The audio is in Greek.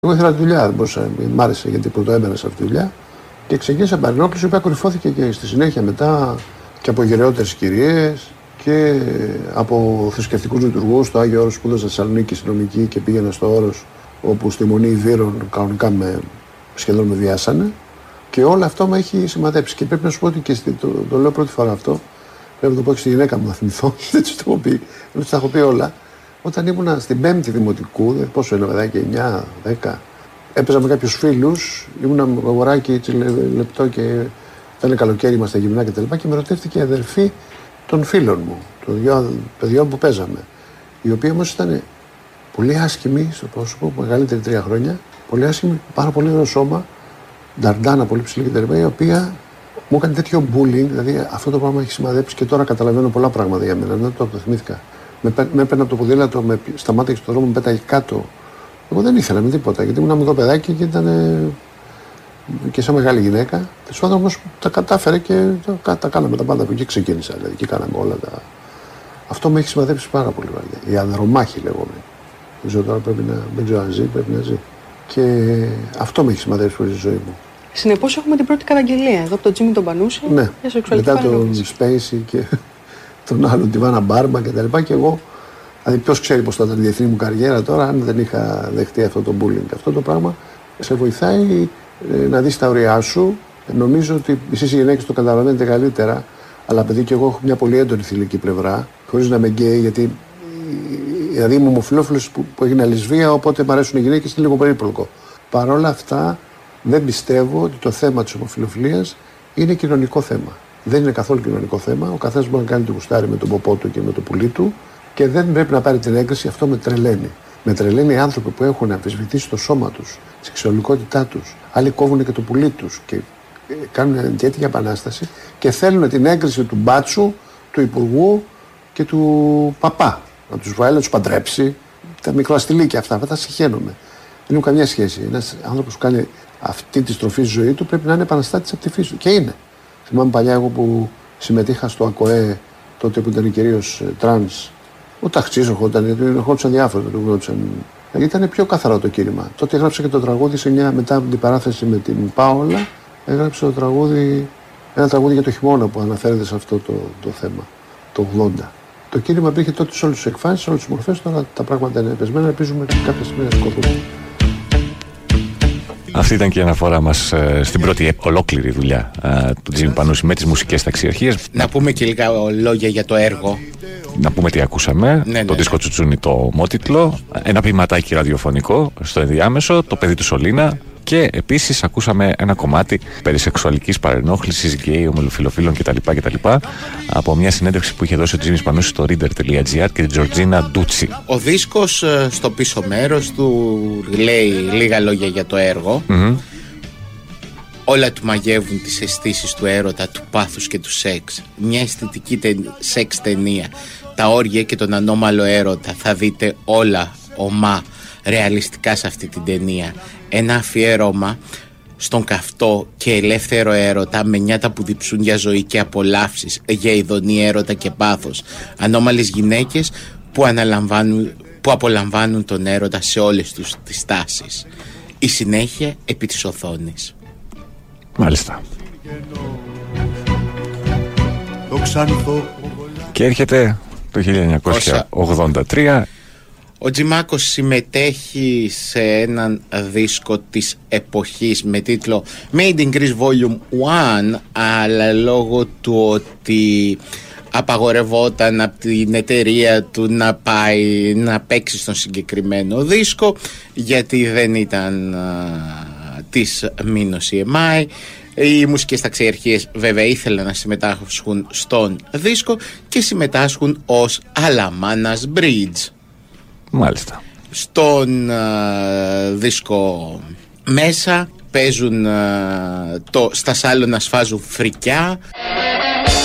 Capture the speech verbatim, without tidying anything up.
Εγώ ήθελα τη δουλειά, δεν μπορούσα, μ' άρεσε γιατί πρώτο έμπαινα σε αυτή τη δουλειά και ξεκίνησα παρενόχληση, η οποία κορυφώθηκε και στη συνέχεια μετά και από γεραιότερες κυρίες και από θρησκευτικούς λειτουργούς. Το Άγιο Όρος σπούδασα στη Θεσσαλονίκη συνομική και πήγαινα στο Όρος, όπου στη Μονή Ιδήρων κανονικά με, σχεδόν με βιάσανε. Και όλο αυτό με έχει σημαδέψει. Και πρέπει να σου πω ότι και στη, το, το λέω πρώτη φορά αυτό. Πρέπει να το πω και στη γυναίκα μου να θυμηθώ. Δεν του το έχω πει. Δεν του τα έχω πει όλα. Όταν ήμουνα στην πέμπτη δημοτικού, δηλαδή πόσο είναι, παιδάκι, εννιά δέκα, έπαιζα με κάποιους φίλους. Ήμουνα με αγοράκι έτσι λεπτό και ήταν καλοκαίρι, είμαστε γυμνά κτλ. Και, και με ρωτεύτηκε η αδερφή των φίλων μου, των δυο παιδιών που παίζαμε. Οι οποίοι όμως ήταν πολύ άσχημοι στο πρόσωπο, μεγαλύτεροι τρία χρόνια. Πολύ άσχημοι, πάρα πολύ ωραίο σώμα. Νταρντάνα, πολύ ψηλή κτλ. Η οποία μου έκανε τέτοιο bullying, δηλαδή αυτό το πράγμα έχει σημαδέψει και τώρα καταλαβαίνω πολλά πράγματα για μένα. Δεν το θυμήθηκα. Με, με έπαιρνε από το ποδήλατο, με σταμάτησε στον δρόμο, με πέταγε κάτω. Εγώ δεν ήθελα με τίποτα, γιατί ήμουν μικρό παιδάκι και ήταν και σαν μεγάλη γυναίκα. Τέλος πάντων όμως τα κατάφερε και τα, τα κάναμε τα πάντα. Από εκεί ξεκίνησα, δηλαδή εκεί κάναμε όλα τα. Αυτό με έχει σημαδέψει πάρα πολύ βαριά. Η ανδρομάχη λέγομαι. Δεν ξέρω τώρα, πρέπει να. Δεν ξέρω αν ζει, πρέπει να ζει. Και αυτό με έχει σημαδέψει πολύ στη ζωή μου. Συνεπώς έχουμε την πρώτη καταγγελία εδώ από τον Τζίμι τον Πανούση. Ναι, για σεξουαλική μετά τον παρενόχληση. Spacey και τον άλλον, τη Βάνα Μπάρμπα κτλ. Και εγώ, δηλαδή ποιος ξέρει πώς θα ήταν η διεθνή μου καριέρα τώρα, αν δεν είχα δεχτεί αυτό το bullying. Αυτό το πράγμα σε βοηθάει ε, να δεις τα ωριά σου. Νομίζω ότι εσείς οι γυναίκες το καταλαβαίνετε καλύτερα, αλλά παιδί και εγώ έχω μια πολύ έντονη θηλυκή πλευρά, χωρίς να είμαι γκέι, γιατί δηλαδή είμαι ομοφυλόφιλος που, που έγινε λεσβία, οπότε μου αρέσουν οι γυναίκες, είναι λίγο περίπλοκο. Παρ' όλα αυτά, δεν πιστεύω ότι το θέμα της ομοφυλοφιλίας είναι κοινωνικό θέμα. Δεν είναι καθόλου κοινωνικό θέμα. Ο καθένας μπορεί να κάνει το γουστάρι με τον ποπό του και με το πουλί του και δεν πρέπει να πάρει την έγκριση. Αυτό με τρελαίνει. Με τρελαίνει οι άνθρωποι που έχουν αμφισβητήσει το σώμα τους, τη σεξουαλικότητά τους. Άλλοι κόβουν και το πουλί τους και κάνουν τέτοια επανάσταση και θέλουν την έγκριση του μπάτσου, του υπουργού και του παπά. Να τους βάλει, να τους παντρέψει. Τα μικροαστηλίκια αυτά, αυτά τα συχαίνομαι. Δεν έχουν καμία σχέση. Ένας άνθρωπος που κάνει αυτή τη στροφή στη ζωή του πρέπει να είναι επαναστάτης από τη φύση του. Και είναι. Θυμάμαι παλιά εγώ που συμμετείχα στο ΑΚΟΕ, τότε που ήταν κυρίως τρανς, ο Ταχτσής ερχόταν, γιατί ερχόντουσαν διάφορα, του γνώρισαν. Ήταν πιο καθαρό το κίνημα. Τότε έγραψα και το τραγούδι σε μια, μετά από την παράθεση με την Πάολα, έγραψα το τραγούδι, ένα τραγούδι για το χειμώνα που αναφέρεται σε αυτό το, το θέμα, το ογδόντα. Το κίνημα υπήρχε τότε σε όλες τις εκφάνσεις, σε όλες τις μορφές, τώρα τα πράγματα είναι πεσμένα, ελπίζουμε κάποια στιγμή να σκοτώσουν. Αυτή ήταν και η αναφορά μας ε, στην πρώτη ολόκληρη δουλειά ε, του Τζίμι Πανούση με τις μουσικές ταξιαρχίες. Να πούμε και λίγα λόγια για το έργο. Να πούμε τι ακούσαμε. Ναι, το ναι. δίσκο Τσουτσούνι, το ομότιτλο. Ένα ποιηματάκι ραδιοφωνικό στο ενδιάμεσο. Το παιδί του Σολίνα. Και επίσης ακούσαμε ένα κομμάτι περί σεξουαλικής παρενόχλησης, γκέι, ομοφυλοφίλων κτλ, κτλ. Από μια συνέντευξη που είχε δώσει ο Τζίμις Πανούσης στο reader τελεία τζι άρ και την Τζορτζίνα Ντούτσι. Ο δίσκος στο πίσω μέρος του λέει λίγα λόγια για το έργο. Mm-hmm. Όλα του μαγεύουν τις αισθήσεις του έρωτα, του πάθους και του σεξ. Μια αισθητική τε... σεξ ταινία. Τα όργια και τον ανώμαλο έρωτα. Θα δείτε όλα ομά ρεαλιστικά σε αυτή την ταινία. Ένα αφιέρωμα στον καυτό και ελεύθερο έρωτα, με νιάτα που διψούν για ζωή και απολαύσεις, για ειδονή έρωτα και πάθος. Ανώμαλες γυναίκες που, αναλαμβάνουν, που απολαμβάνουν τον έρωτα σε όλες τους τις τάσεις. Η συνέχεια επί της οθόνης. Μάλιστα. Και έρχεται το χίλια εννιακόσια ογδόντα τρία. Ο Τζιμάκος συμμετέχει σε έναν δίσκο της εποχής με τίτλο Made in Greece Volume ένα, αλλά λόγω του ότι απαγορευόταν από την εταιρεία του να πάει να παίξει στον συγκεκριμένο δίσκο, γιατί δεν ήταν α, της Minos ι εμ άι. Οι μουσικές ταξιαρχίες βέβαια ήθελαν να συμμετάσχουν στον δίσκο και συμμετάσχουν ως Αλαμάνας Bridge. Μάλιστα. Στον uh, δίσκο μέσα παίζουν uh, το, στα σάλωνα σφάζουν φρικιά.